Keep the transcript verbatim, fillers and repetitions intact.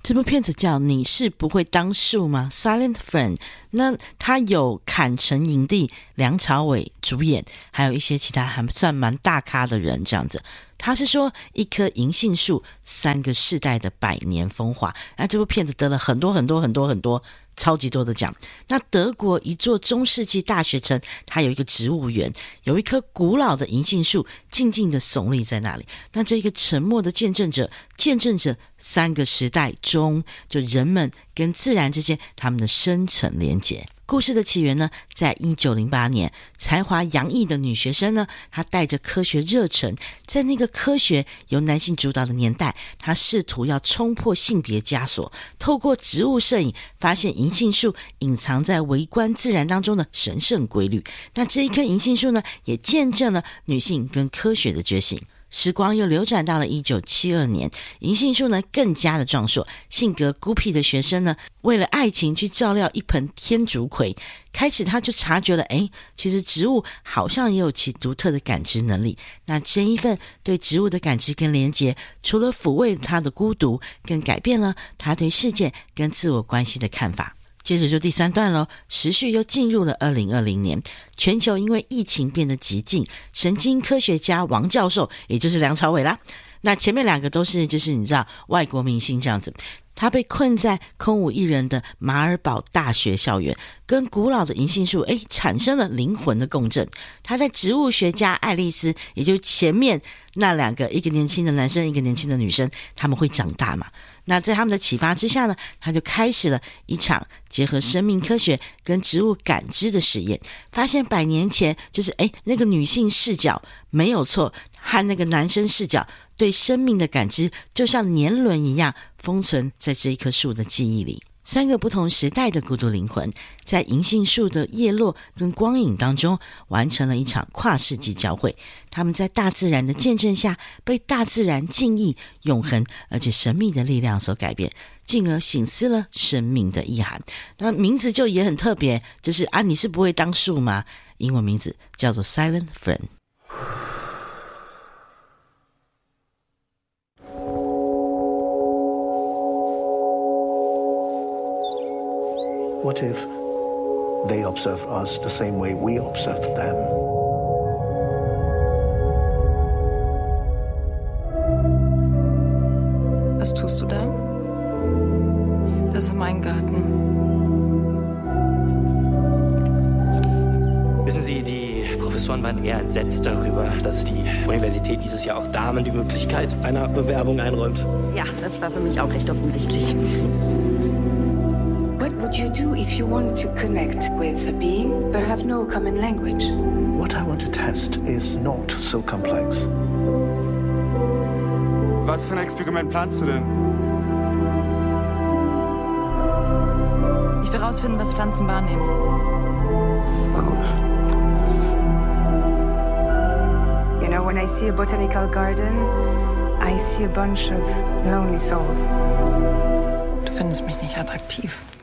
这部片子叫《你是不会当树吗》 Silent Friend， 那它有坎城影帝梁朝伟主演，还有一些其他还算蛮大咖的人这样子。他是说一棵银杏树三个世代的百年风华，那这部片子得了很多很多很多很多超级多的奖。那德国一座中世纪大学城，它有一个植物园，有一棵古老的银杏树静静的耸立在那里。那这一个沉默的见证者，见证着三个时代中就人们跟自然之间他们的深层连结。故事的起源呢，在一九零八年，才华洋溢的女学生呢，她带着科学热忱，在那个科学由男性主导的年代，她试图要冲破性别枷锁，透过植物摄影发现银杏树隐藏在微观自然当中的神圣规律。那这一棵银杏树呢，也见证了女性跟科学的觉醒。时光又流转到了一九七二年，银杏树呢更加的壮硕，性格孤僻的学生呢，为了爱情去照料一盆天竺葵，开始他就察觉了，诶，其实植物好像也有其独特的感知能力。那这一份对植物的感知跟连结，除了抚慰他的孤独，更改变了他对世界跟自我关系的看法。接着就第三段咯，时序又进入了二零二零年，全球因为疫情变得极静，神经科学家王教授，也就是梁朝伟啦，那前面两个都是就是你知道外国明星这样子，他被困在空无一人的马尔堡大学校园，跟古老的银杏树诶产生了灵魂的共振。他在植物学家爱丽丝，也就是前面那两个，一个年轻的男生，一个年轻的女生，他们会长大嘛？那在他们的启发之下呢，他就开始了一场结合生命科学跟植物感知的实验，发现百年前就是诶那个女性视角没有错，和那个男生视角对生命的感知就像年轮一样封存在这一棵树的记忆里。三个不同时代的孤独灵魂，在银杏树的叶落跟光影当中完成了一场跨世纪交汇。他们在大自然的见证下，被大自然敬意、永恒而且神秘的力量所改变，进而省思了生命的意涵。那名字就也很特别，就是啊，你是不会当树吗？英文名字叫做 Silent Friend。What if they observe us the same way we observe them? Was tust du da? Das ist mein Garten. Wissen Sie, die Professoren waren eher entsetzt darüber, dass die Universität dieses Jahr auch Damen die Möglichkeit einer Bewerbung einräumt. Ja, das war für mich auch recht offensichtlich. What would you do if you want to connect with a being but have no common language? What I want to test is not so complex. Was für ein Experiment planst du denn? Ich will rausfinden, was Pflanzen wahrnehmen. Oh. You know, when I see a botanical garden, I see a bunch of lonely souls. Du findest mich nicht attraktiv.